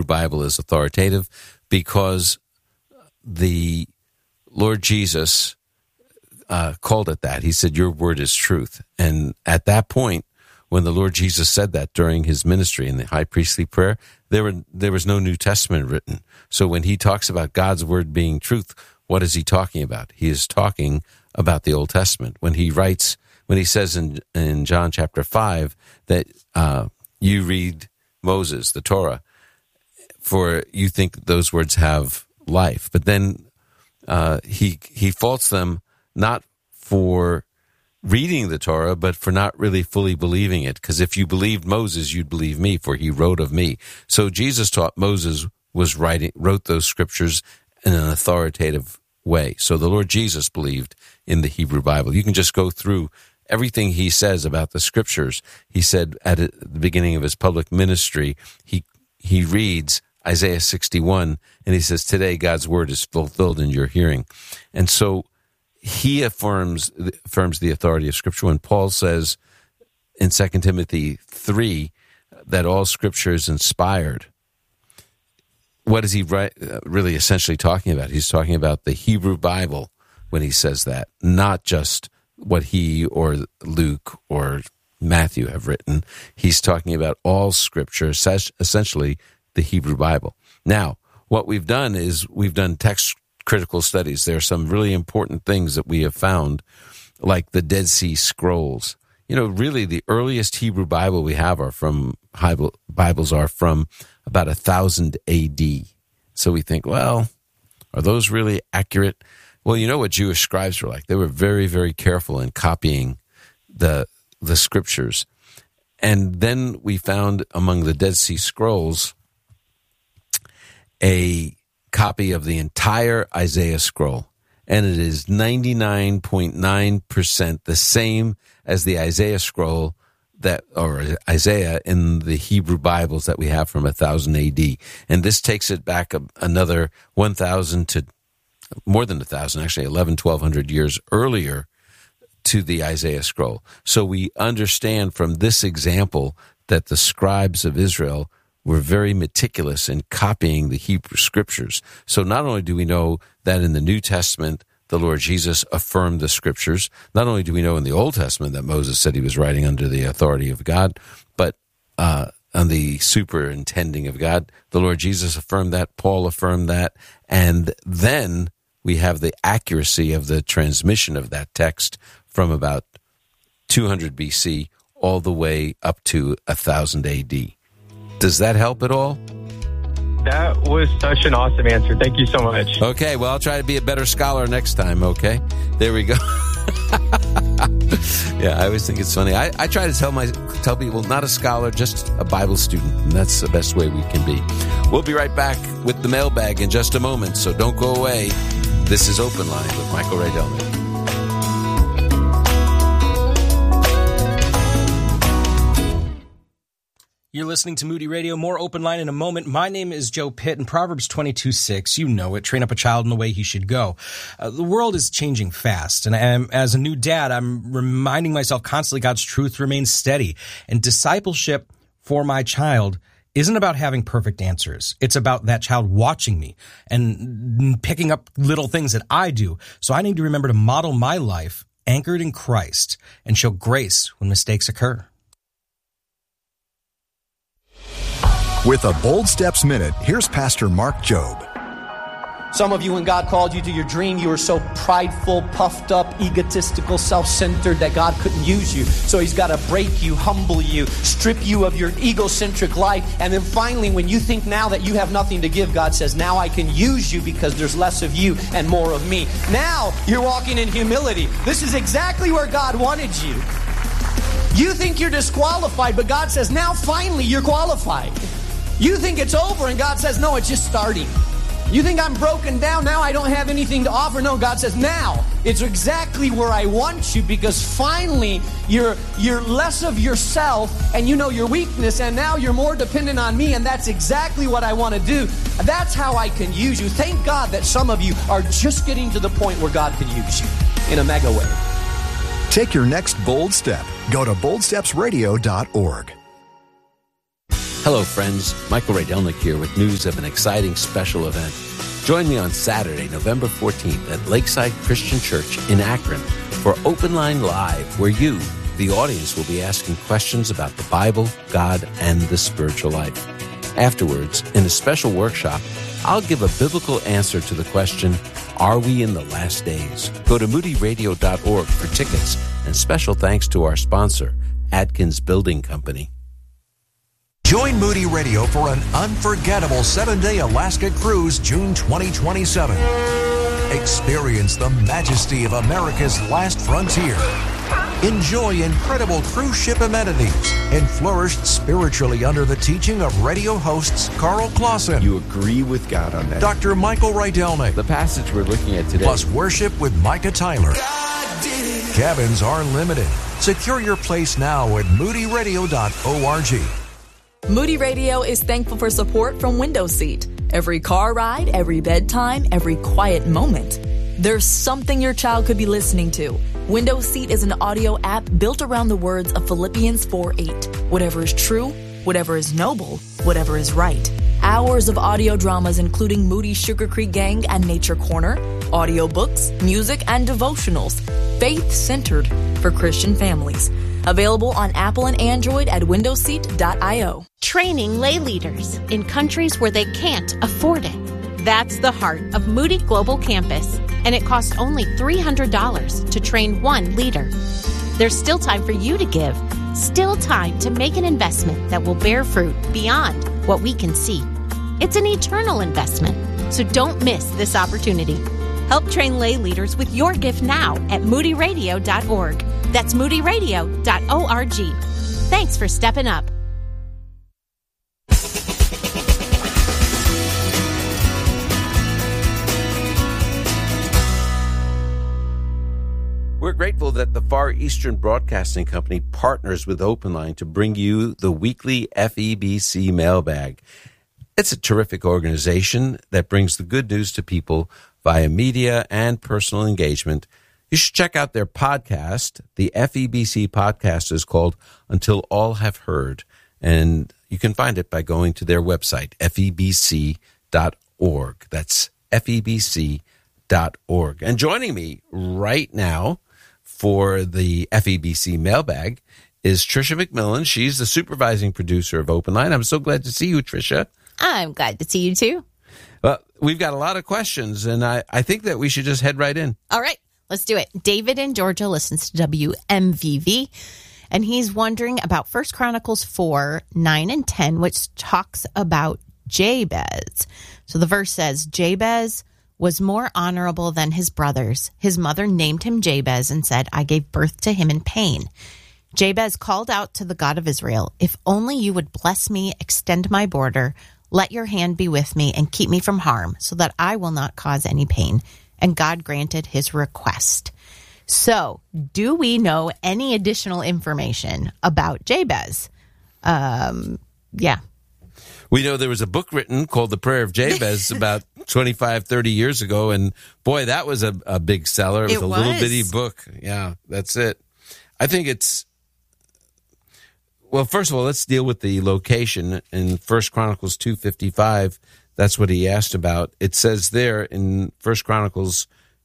Bible is authoritative because the Lord Jesus called it that. He said, your word is truth. And at that point, when the Lord Jesus said that during his ministry in the high priestly prayer, there was no New Testament written. So when he talks about God's word being truth, what is he talking about? He is talking about the Old Testament. When he says in John chapter 5 that you read Moses, the Torah, for you think those words have life. But then he faults them not for reading the Torah, but for not really fully believing it. Because if you believed Moses, you'd believe me, for he wrote of me. So Jesus taught Moses wrote those scriptures in an authoritative way. So the Lord Jesus believed in the Hebrew Bible. You can just go through everything he says about the scriptures. He said at the beginning of his public ministry, he reads Isaiah 61, and he says, today God's word is fulfilled in your hearing. And so he affirms the authority of Scripture. When Paul says in 2 Timothy 3 that all Scripture is inspired, what is he really essentially talking about? He's talking about the Hebrew Bible when he says that, not just what he or Luke or Matthew have written. He's talking about all Scripture, essentially the Hebrew Bible. Now, what we've done is we've done text critical studies. There are some really important things that we have found, like the Dead Sea Scrolls. Really the earliest Hebrew Bible we have Bibles are from about 1000 AD. So we think, well, are those really accurate? Well, you know what Jewish scribes were like. They were very, very careful in copying the scriptures. And then we found among the Dead Sea Scrolls a copy of the entire Isaiah scroll, and it is 99.9% the same as the Isaiah scroll or Isaiah in the Hebrew Bibles that we have from 1000 AD. And this takes it back another 1,000 to more than 1,000, actually 1,200 years earlier to the Isaiah scroll. So we understand from this example that the scribes of Israel were very meticulous in copying the Hebrew scriptures. So not only do we know that in the New Testament, the Lord Jesus affirmed the scriptures, not only do we know in the Old Testament that Moses said he was writing under the authority of God, but on the superintending of God, the Lord Jesus affirmed that, Paul affirmed that, and then we have the accuracy of the transmission of that text from about 200 BC all the way up to 1000 AD. Does that help at all? That was such an awesome answer. Thank you so much. Okay, well, I'll try to be a better scholar next time, okay? There we go. Yeah, I always think it's funny. I try to tell people, not a scholar, just a Bible student, and that's the best way we can be. We'll be right back with the mailbag in just a moment, so don't go away. This is Open Line with Michael Ray Delman. You're listening to Moody Radio. More Open Line in a moment. My name is Joe Pitt, and Proverbs 22:6, you know it, train up a child in the way he should go. The world is changing fast, and as a new dad, I'm reminding myself constantly God's truth remains steady. And discipleship for my child isn't about having perfect answers. It's about that child watching me and picking up little things that I do. So I need to remember to model my life anchored in Christ and show grace when mistakes occur. With a Bold Steps Minute, here's Pastor Mark Jobe. Some of you, when God called you to your dream, you were so prideful, puffed up, egotistical, self-centered that God couldn't use you. So He's got to break you, humble you, strip you of your egocentric life. And then finally, when you think now that you have nothing to give, God says, now I can use you because there's less of you and more of me. Now you're walking in humility. This is exactly where God wanted you. You think you're disqualified, but God says, now finally you're qualified. You think it's over, and God says, no, it's just starting. You think I'm broken down, now I don't have anything to offer. No, God says, now it's exactly where I want you, because finally you're less of yourself and you know your weakness, and now you're more dependent on me, and that's exactly what I want to do. That's how I can use you. Thank God that some of you are just getting to the point where God can use you in a mega way. Take your next bold step. Go to boldstepsradio.org. Hello, friends. Michael Rydelnik here with news of an exciting special event. Join me on Saturday, November 14th at Lakeside Christian Church in Akron for Open Line Live, where you, the audience, will be asking questions about the Bible, God, and the spiritual life. Afterwards, in a special workshop, I'll give a biblical answer to the question, are we in the last days? Go to moodyradio.org for tickets, and special thanks to our sponsor, Atkins Building Company. Join Moody Radio for an unforgettable 7-day Alaska cruise, June 2027. Experience the majesty of America's last frontier. Enjoy incredible cruise ship amenities and flourish spiritually under the teaching of radio hosts Carl Clausen. You agree with God on that. Dr. Michael Rydelnik. The passage we're looking at today. Plus worship with Micah Tyler. Cabins are limited. Secure your place now at moodyradio.org. Moody Radio is thankful for support from Window Seat. Every car ride, every bedtime, every quiet moment. There's something your child could be listening to. Window Seat is an audio app built around the words of Philippians 4:8. Whatever is true, whatever is noble, whatever is right. Hours of audio dramas including Moody's Sugar Creek Gang and Nature Corner, audiobooks, music, and devotionals. Faith-centered for Christian families. Available on Apple and Android at windowseat.io. Training lay leaders in countries where they can't afford it. That's the heart of Moody Global Campus, and it costs only $300 to train one leader. There's still time for you to give, still time to make an investment that will bear fruit beyond what we can see. It's an eternal investment, so don't miss this opportunity. Help train lay leaders with your gift now at moodyradio.org. That's moodyradio.org. Thanks for stepping up. We're grateful that the Far Eastern Broadcasting Company partners with Open Line to bring you the weekly FEBC mailbag. It's a terrific organization that brings the good news to people via media and personal engagement. You should check out their podcast. The FEBC podcast is called Until All Have Heard, and you can find it by going to their website, febc.org. That's febc.org. And joining me right now for the FEBC mailbag is Tricia McMillan. She's the supervising producer of Open Line. I'm so glad to see you, Tricia. I'm glad to see you, too. Well, we've got a lot of questions, and I think that we should just head right in. All right, let's do it. David in Georgia listens to WMVV, and he's wondering about 1 Chronicles 4, 9, and 10, which talks about Jabez. So the verse says, Jabez was more honorable than his brothers. His mother named him Jabez and said, I gave birth to him in pain. Jabez called out to the God of Israel, if only you would bless me, extend my border, let your hand be with me and keep me from harm so that I will not cause any pain. And God granted his request. So, do we know any additional information about Jabez? Yeah. We know there was a book written called The Prayer of Jabez about 25, 30 years ago. And boy, that was a big seller. It was a little bitty book. Yeah, that's it. I think it's, well, first of all, let's deal with the location. In 1 Chronicles 2:55, that's what he asked about. It says there in 1 Chronicles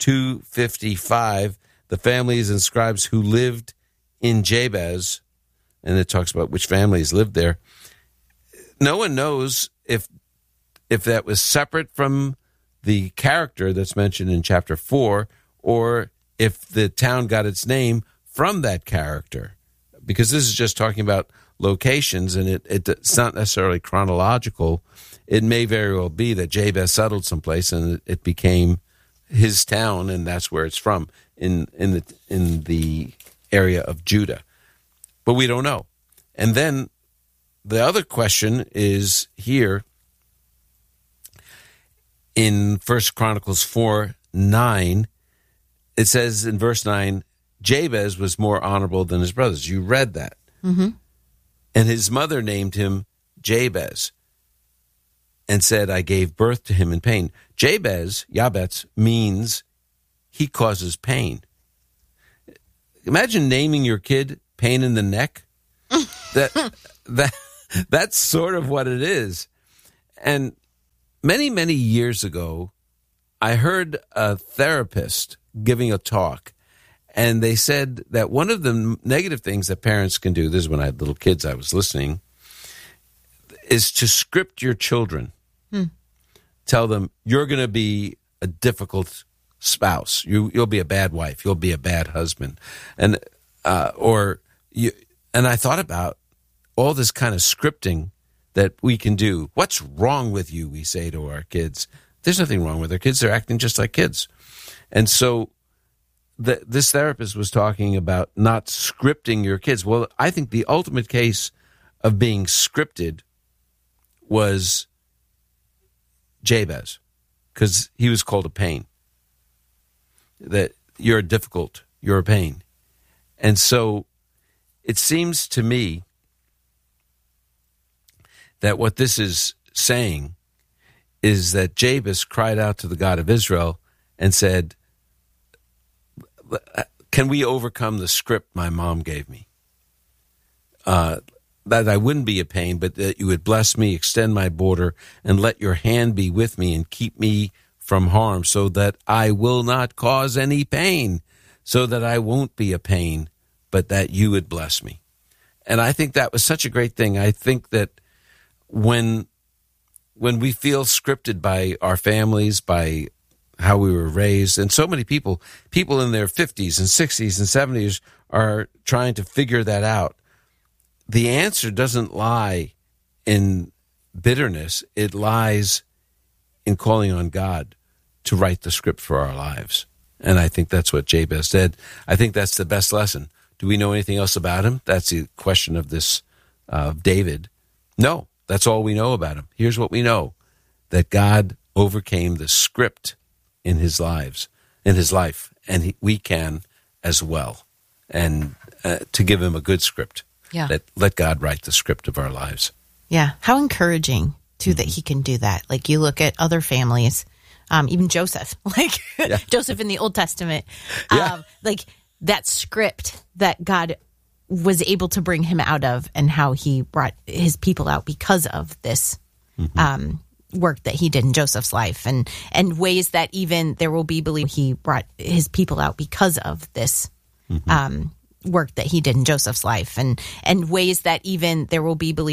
2:55, the families and scribes who lived in Jabez, and it talks about which families lived there. No one knows if that was separate from the character that's mentioned in chapter 4, or if the town got its name from that character. Because this is just talking about locations, and it's not necessarily chronological. It may very well be that Jabez settled someplace, and it became his town, and that's where it's from in the area of Judah. But we don't know. And then the other question is here in 1 Chronicles 4:9. It says in verse 9, Jabez was more honorable than his brothers. You read that. Mm-hmm. And his mother named him Jabez and said, I gave birth to him in pain. Jabez, Yabetz, means he causes pain. Imagine naming your kid Pain in the Neck. That's sort of what it is. And many, many years ago, I heard a therapist giving a talk, and they said that one of the negative things that parents can do, this is when I had little kids, I was listening, is to script your children. Tell them, you're going to be a difficult spouse. You'll be a bad wife. You'll be a bad husband. And I thought about all this kind of scripting that we can do. What's wrong with you, we say to our kids. There's nothing wrong with our kids. They're acting just like kids. And so this therapist was talking about not scripting your kids. Well, I think the ultimate case of being scripted was Jabez, because he was called a pain. That you're difficult, you're a pain. And so it seems to me that what this is saying is that Jabez cried out to the God of Israel and said, can we overcome the script my mom gave me? That I wouldn't be a pain, but that you would bless me, extend my border, and let your hand be with me and keep me from harm, so that I will not cause any pain, so that I won't be a pain, but that you would bless me. And I think that was such a great thing. I think that when we feel scripted by our families, by how we were raised, and so many people in their 50s and 60s and 70s are trying to figure that out. The answer doesn't lie in bitterness. It lies in calling on God to write the script for our lives. And I think that's what Jabez did. I think that's the best lesson. Do we know anything else about him? That's the question of this David. No, that's all we know about him. Here's what we know, that God overcame the script in his life, and we can as well. And to give him a good script. Yeah. Let God write the script of our lives. Yeah. How encouraging, too, that he can do that. Like, you look at other families, even Joseph, Joseph in the Old Testament, like that script that God was able to bring him out of, and how he brought his people out because of this work that he did in Joseph's life, and ways that even there will be believe he brought his people out because of this work that he did in Joseph's life, and ways that even there will be believe